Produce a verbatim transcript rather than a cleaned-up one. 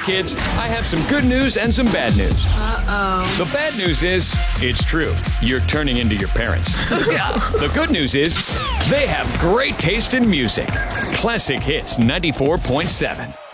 kids, I have some good news and some bad news. Uh-oh. The bad news is, it's true. You're turning into your parents. The good news is, they have great taste in music. Classic Hits ninety-four point seven.